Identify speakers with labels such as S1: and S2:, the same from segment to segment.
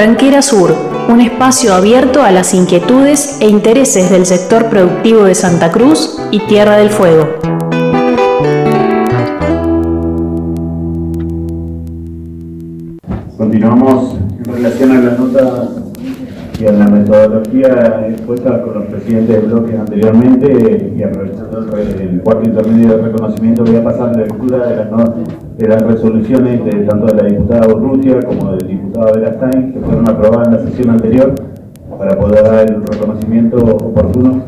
S1: Tranquera Sur, un espacio abierto a las inquietudes e intereses del sector productivo de Santa Cruz y Tierra del Fuego.
S2: Continuamos en relación a la nota y a la metodología expuesta con los presidentes de bloques anteriormente, y aprovechando el cuarto intermedio de reconocimiento, voy a pasar la lectura de las resoluciones de tanto de la diputada Urrutia como del diputado Verastain, que fueron aprobadas en la sesión anterior, para poder dar el reconocimiento oportuno.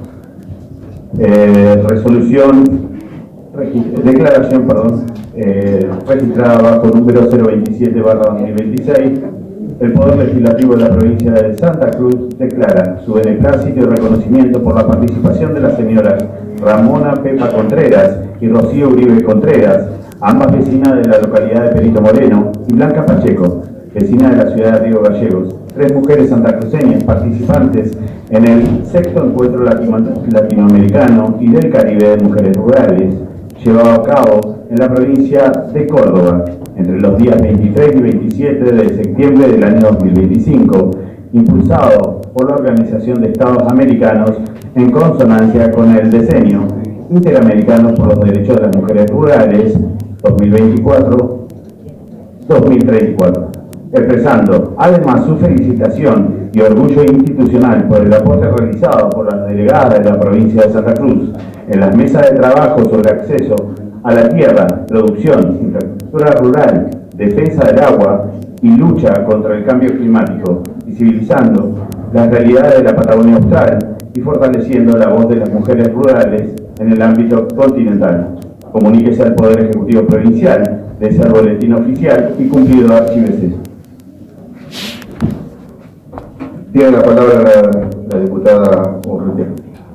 S2: Declaración registrada bajo número 027/2026. El Poder Legislativo de la provincia de Santa Cruz declara su beneplácito y reconocimiento por la participación de las señoras Ramona Pepa Contreras y Rocío Uribe Contreras, ambas vecinas de la localidad de Perito Moreno, y Blanca Pacheco, vecina de la ciudad de Río Gallegos, tres mujeres santacruceñas participantes en el sexto encuentro latinoamericano y del Caribe de mujeres rurales, llevado a cabo en la provincia de Córdoba entre los días 23 y 27 de septiembre del año 2025, impulsado por la Organización de Estados Americanos en consonancia con el Decenio Interamericano por los Derechos de las Mujeres Rurales 2024-2034, expresando además su felicitación y orgullo institucional por el aporte realizado por las delegadas de la provincia de Santa Cruz en las mesas de trabajo sobre acceso a la tierra, producción, infraestructura rural, defensa del agua y lucha contra el cambio climático, visibilizando las realidades de la Patagonia Austral y fortaleciendo la voz de las mujeres rurales en el ámbito continental. Comuníquese al Poder Ejecutivo Provincial de ser boletín oficial y cumplido archívese. Tiene la palabra la diputada Urrutia.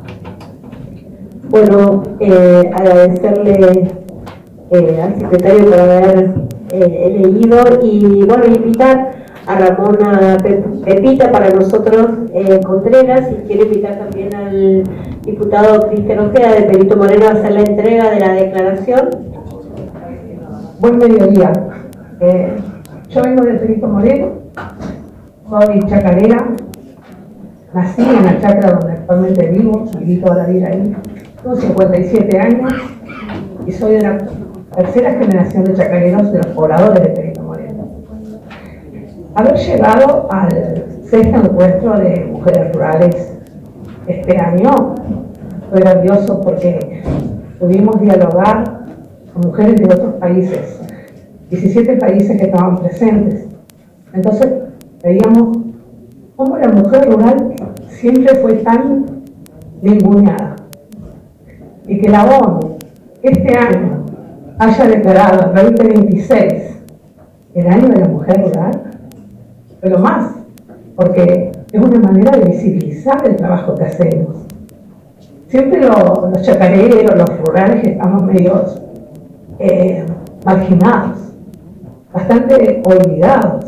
S3: Bueno, agradecerle al secretario por haber leído y bueno, invitar a Ramona Pepita, para nosotros Contreras, y quiero invitar también al diputado Cristian Ojeda de Perito Moreno a hacer la entrega de la declaración.
S4: Buen mediodía. Yo vengo de Perito Moreno, soy chacarera, nací en la chacra donde actualmente viví toda la vida ahí. Tengo 57 años y soy de la tercera generación de chacareros de los pobladores de Perito Moreno. Haber llegado al sexto encuentro de mujeres rurales este año fue grandioso porque pudimos dialogar con mujeres de otros países, 17 países que estaban presentes. Entonces veíamos cómo la mujer rural siempre fue tan ninguneada. Y que la ONU este año haya declarado el 2026 el año de la mujer rural, pero más, porque es una manera de visibilizar el trabajo que hacemos. Siempre los chacareros, los rurales, estamos medios marginados, bastante olvidados,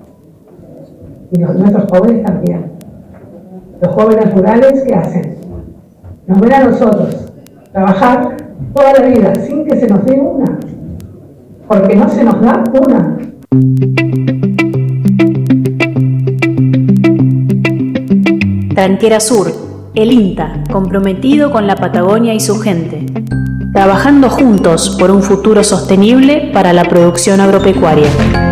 S4: y nuestros jóvenes también. Los jóvenes rurales, ¿qué hacen? Nos ven a nosotros trabajar toda la vida sin que se nos dé una, porque no se nos da una.
S1: Tranquera Sur, el INTA, comprometido con la Patagonia y su gente, trabajando juntos por un futuro sostenible para la producción agropecuaria.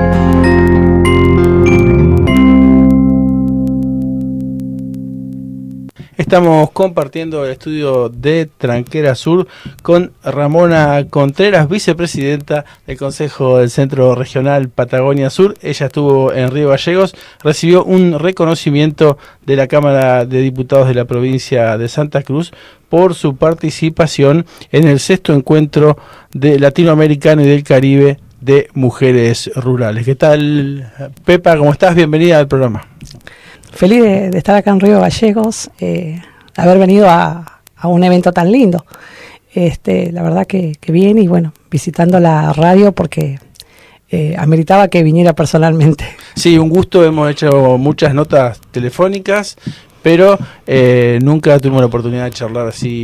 S5: Estamos compartiendo el estudio de Tranquera Sur con Ramona Contreras, vicepresidenta del Consejo del Centro Regional Patagonia Sur. Ella estuvo en Río Gallegos, recibió un reconocimiento de la Cámara de Diputados de la provincia de Santa Cruz por su participación en el sexto encuentro de latinoamericano y del Caribe de mujeres rurales. ¿Qué tal, Pepa? ¿Cómo estás? Bienvenida al programa.
S6: Feliz de estar acá en Río Gallegos, haber venido a un evento tan lindo. La verdad que bien, y bueno, visitando la radio porque ameritaba que viniera personalmente.
S5: Sí, un gusto, hemos hecho muchas notas telefónicas, pero nunca tuvimos la oportunidad de charlar así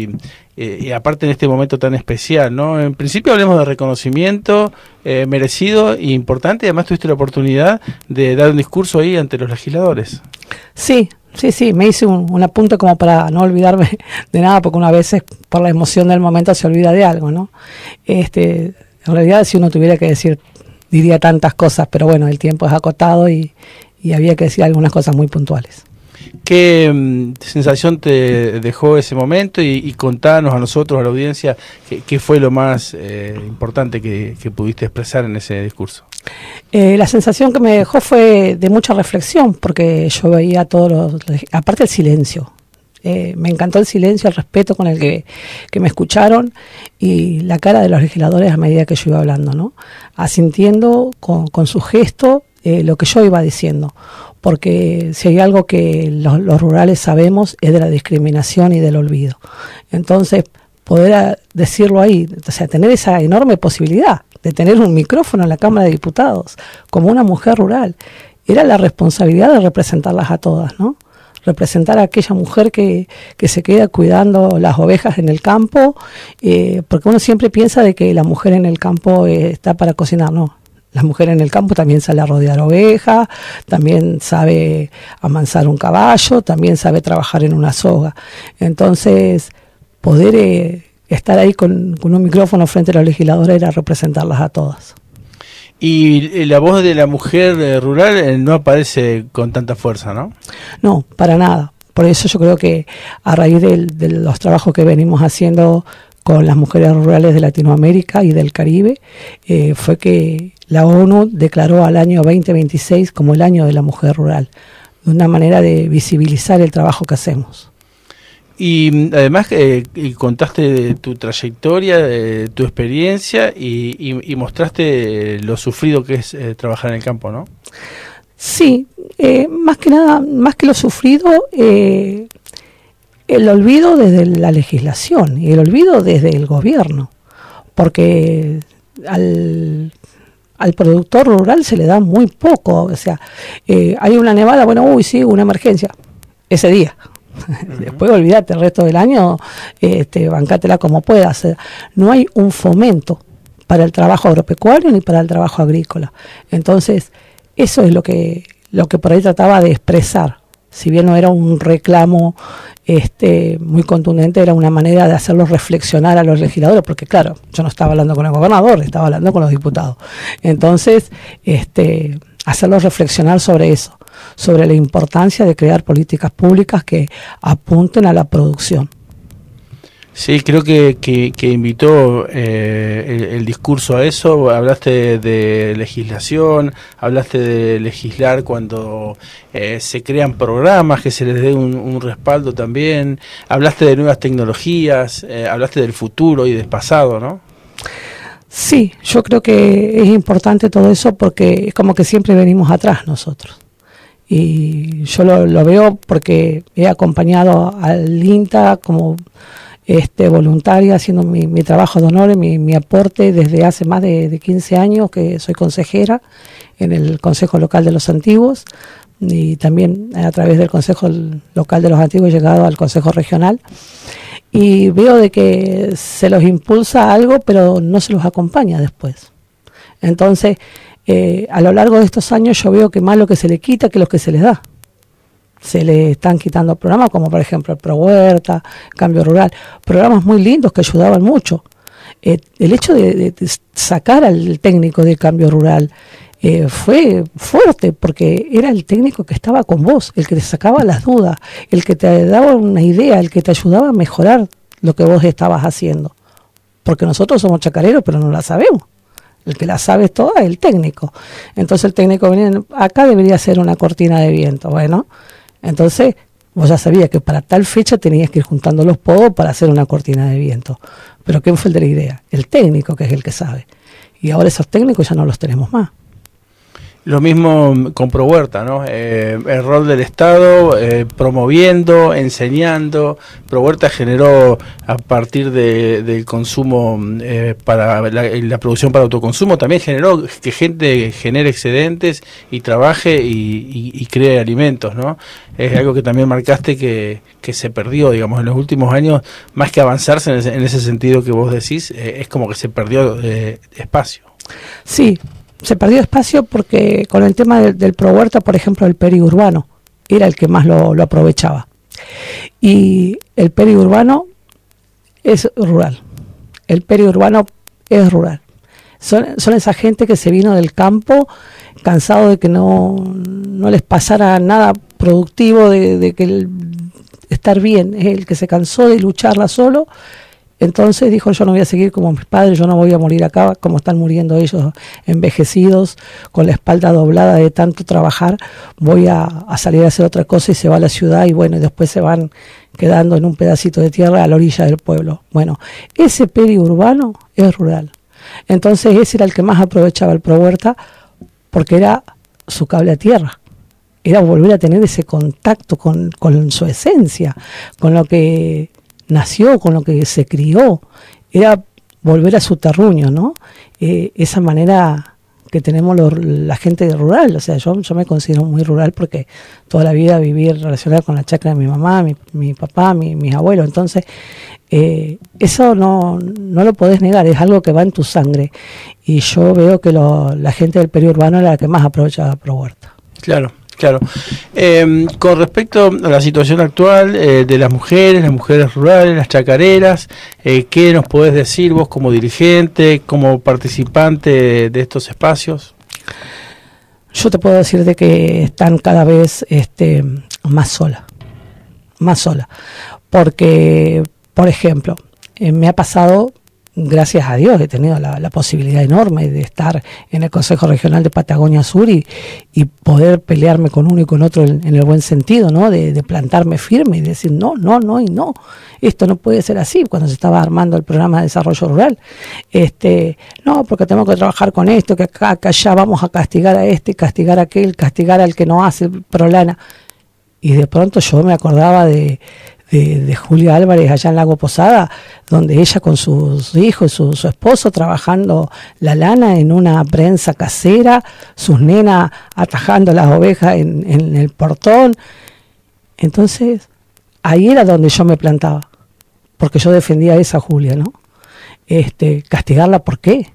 S5: y aparte en este momento tan especial, ¿no? En principio hablemos de reconocimiento merecido e importante, y además tuviste la oportunidad de dar un discurso ahí ante los legisladores.
S6: Sí, me hice un apunte como para no olvidarme de nada, porque una vez por la emoción del momento se olvida de algo, ¿no? En realidad, si uno tuviera que decir, diría tantas cosas, pero bueno, el tiempo es acotado y había que decir algunas cosas muy puntuales.
S5: ¿Qué sensación te dejó ese momento? Y contanos a nosotros, a la audiencia, qué fue lo más importante que pudiste expresar en ese discurso.
S6: La sensación que me dejó fue de mucha reflexión, porque yo veía aparte el silencio. Me encantó el silencio, el respeto con el que me escucharon y la cara de los legisladores a medida que yo iba hablando, ¿no? Asintiendo con su gesto lo que yo iba diciendo, porque si hay algo que los rurales sabemos es de la discriminación y del olvido. Entonces, poder decirlo ahí, o sea, tener esa enorme posibilidad de tener un micrófono en la Cámara de Diputados como una mujer rural, era la responsabilidad de representarlas a todas, ¿no? Representar a aquella mujer que se queda cuidando las ovejas en el campo, porque uno siempre piensa de que la mujer en el campo está para cocinar, no. La mujer en el campo también sale a rodear ovejas, también sabe amansar un caballo, también sabe trabajar en una soga. Entonces, poder estar ahí con un micrófono frente a los legisladores era representarlas a todas.
S5: Y la voz de la mujer rural no aparece con tanta fuerza, ¿no? No,
S6: para nada. Por eso yo creo que a raíz de los trabajos que venimos haciendo con las mujeres rurales de Latinoamérica y del Caribe, fue que la ONU declaró al año 2026 como el año de la mujer rural, de una manera de visibilizar el trabajo que hacemos.
S5: Y además contaste de tu trayectoria, de tu experiencia y mostraste lo sufrido que es trabajar en el campo, ¿no?
S6: Sí, más que nada, más que lo sufrido, el olvido desde la legislación y el olvido desde el gobierno, porque al productor rural se le da muy poco, o sea, hay una nevada, bueno, sí, una emergencia, ese día. Después olvídate, el resto del año bancátela como puedas. No hay un fomento para el trabajo agropecuario ni para el trabajo agrícola. Entonces, eso es lo que por ahí trataba de expresar. Si bien no era un reclamo muy contundente, era una manera de hacerlos reflexionar a los legisladores, porque claro, yo no estaba hablando con el gobernador, estaba hablando con los diputados. Entonces, hacerlos reflexionar sobre eso, sobre la importancia de crear políticas públicas que apunten a la producción.
S5: Sí, creo que invitó el discurso a eso. Hablaste de legislación, hablaste de legislar cuando se crean programas, que se les dé un respaldo también. Hablaste de nuevas tecnologías, hablaste del futuro y del pasado, ¿no?
S6: Sí, yo creo que es importante todo eso porque es como que siempre venimos atrás nosotros. Y yo lo veo porque he acompañado al INTA como voluntaria, haciendo mi trabajo de honor, mi aporte desde hace más de 15 años que soy consejera en el Consejo Local de los Antiguos y también a través del Consejo Local de los Antiguos he llegado al Consejo Regional y veo de que se los impulsa algo pero no se los acompaña después. Entonces, a lo largo de estos años yo veo que más lo que se le quita que lo que se les da. Se le están quitando programas como por ejemplo el Pro Huerta, Cambio Rural, programas muy lindos que ayudaban mucho. El hecho de sacar al técnico de Cambio Rural fue fuerte porque era el técnico que estaba con vos, el que te sacaba las dudas, el que te daba una idea, el que te ayudaba a mejorar lo que vos estabas haciendo. Porque nosotros somos chacareros pero no la sabemos. El que la sabe es toda es el técnico. Entonces el técnico venía, acá debería ser una cortina de viento. Bueno, entonces vos ya sabías que para tal fecha tenías que ir juntando los podos para hacer una cortina de viento. Pero ¿quién fue el de la idea? El técnico, que es el que sabe. Y ahora esos técnicos ya no los tenemos más.
S5: Lo mismo con Prohuerta, ¿no? El rol del Estado promoviendo, enseñando. Prohuerta generó a partir del consumo para la producción para autoconsumo, también generó que gente genere excedentes y trabaje y cree alimentos, ¿no? Es algo que también marcaste que se perdió, digamos, en los últimos años, más que avanzarse en ese sentido que vos decís, es como que se perdió espacio.
S6: Sí. Se perdió espacio porque con el tema del Prohuerta, por ejemplo, el periurbano era el que más lo aprovechaba. Y el periurbano es rural. El periurbano es rural. Son esa gente que se vino del campo cansado de que no les pasara nada productivo, de que estar bien. Es el que se cansó de lucharla solo. Entonces dijo, yo no voy a seguir como mis padres, yo no voy a morir acá como están muriendo ellos envejecidos, con la espalda doblada de tanto trabajar, voy a salir a hacer otra cosa, y se va a la ciudad y bueno, y después se van quedando en un pedacito de tierra a la orilla del pueblo. Bueno, ese periurbano es rural. Entonces ese era el que más aprovechaba el Prohuerta, porque era su cable a tierra. Era volver a tener ese contacto con su esencia, con lo que nació, con lo que se crió, era volver a su terruño, ¿no? Esa manera que tenemos la gente rural, o sea, yo me considero muy rural porque toda la vida viví relacionada con la chacra de mi mamá, mi papá, mis abuelos, entonces eso no lo podés negar, es algo que va en tu sangre, y yo veo que la gente del periurbano era la que más aprovechaba Prohuerta.
S5: Claro. Claro. Con respecto a la situación actual de las mujeres rurales, las chacareras, ¿qué nos podés decir vos como dirigente, como participante de estos espacios?
S6: Yo te puedo decir de que están cada vez más sola, porque, por ejemplo, me ha pasado, gracias a Dios, he tenido la posibilidad enorme de estar en el Consejo Regional de Patagonia Sur y poder pelearme con uno y con otro en el buen sentido, ¿no? De plantarme firme y decir no, esto no puede ser así, cuando se estaba armando el programa de desarrollo rural. No, porque tenemos que trabajar con esto, que acá, allá vamos a castigar a este, castigar a aquel, castigar al que no hace prolana. Y de pronto yo me acordaba de Julia Álvarez allá en Lago Posada, donde ella con sus hijos, su esposo trabajando la lana en una prensa casera, sus nenas atajando las ovejas en el portón. Entonces ahí era donde yo me plantaba, porque yo defendía a esa Julia, ¿no? Castigarla, ¿por qué?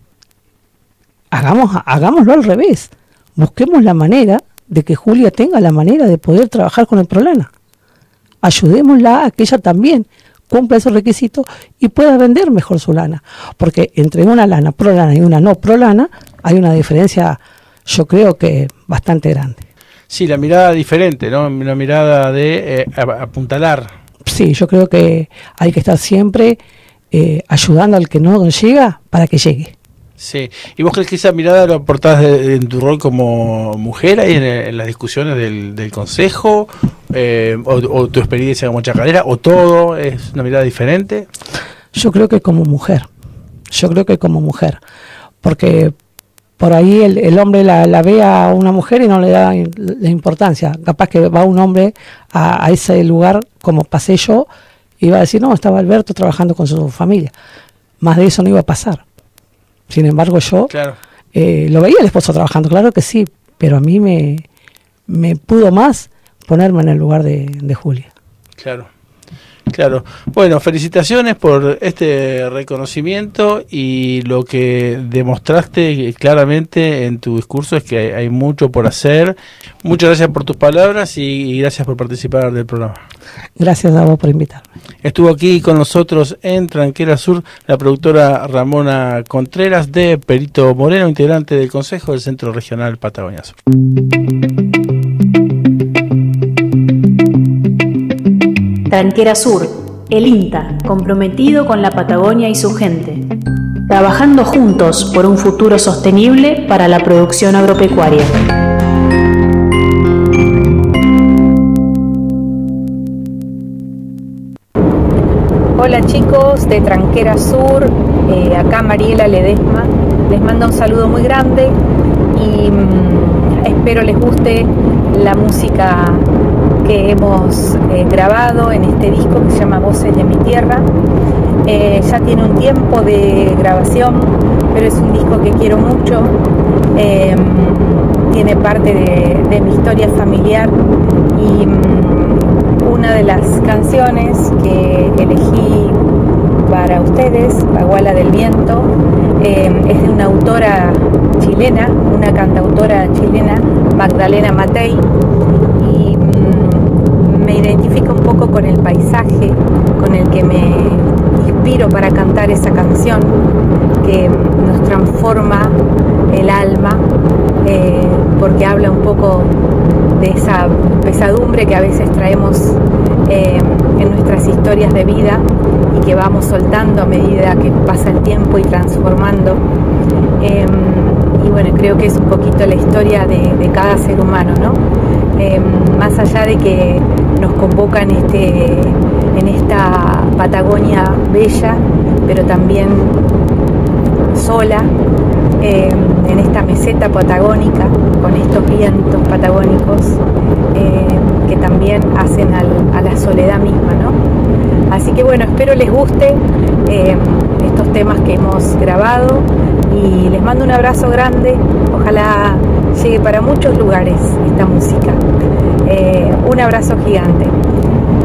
S6: Hagámoslo al revés, busquemos la manera de que Julia tenga la manera de poder trabajar con el prolana. Ayudémosla a que ella también cumpla esos requisitos y pueda vender mejor su lana, porque entre una lana prolana y una no prolana hay una diferencia, yo creo que bastante grande.
S5: Sí, la mirada diferente, ¿no? Una mirada de apuntalar. Sí,
S6: yo creo que hay que estar siempre ayudando al que no llega para que llegue.
S5: Sí, ¿y vos crees que esa mirada lo aportás en tu rol como mujer ahí en las discusiones del consejo, o tu experiencia como chacarera, o todo es una mirada diferente?
S6: Yo creo que como mujer, porque por ahí el hombre la ve a una mujer y no le da la importancia. Capaz que va un hombre a ese lugar, como pasé yo, y va a decir, no, estaba Alberto trabajando con su familia. Más de eso no iba a pasar. Sin embargo, yo
S5: claro.
S6: Lo veía el esposo trabajando, claro que sí, pero a mí me pudo más ponerme en el lugar de Julia.
S5: Claro. Bueno, felicitaciones por este reconocimiento, y lo que demostraste claramente en tu discurso es que hay mucho por hacer. Muchas gracias por tus palabras y gracias por participar del programa.
S6: Gracias a vos por invitarme.
S5: Estuvo aquí con nosotros en Tranquera Sur la productora Ramona Contreras de Perito Moreno, integrante del Consejo del Centro Regional Patagonia Sur.
S1: Tranquera Sur, el INTA, comprometido con la Patagonia y su gente. Trabajando juntos por un futuro sostenible para la producción agropecuaria.
S7: Hola chicos de Tranquera Sur, acá Mariela Ledesma, les mando un saludo muy grande y espero les guste la música que hemos grabado en este disco que se llama Voces de mi Tierra. Ya tiene un tiempo de grabación, pero es un disco que quiero mucho. Tiene parte de mi historia familiar y una de las canciones que elegí para ustedes, Baguala del Viento, es de una autora chilena, una cantautora chilena, Magdalena Matei, y me identifica un poco con el paisaje con el que me inspiro para cantar esa canción, que nos transforma el alma, porque habla un poco de esa pesadumbre que a veces traemos en nuestras historias de vida y que vamos soltando a medida que pasa el tiempo y transformando. Y bueno, creo que es un poquito la historia de cada ser humano, ¿no? Más allá de que nos convoca en esta Patagonia bella, pero también sola, en esta meseta patagónica, con estos vientos patagónicos que también hacen a la soledad misma, ¿no? Así que bueno, espero les guste estos temas que hemos grabado y les mando un abrazo grande. Ojalá llegue para muchos lugares esta música. Un abrazo gigante.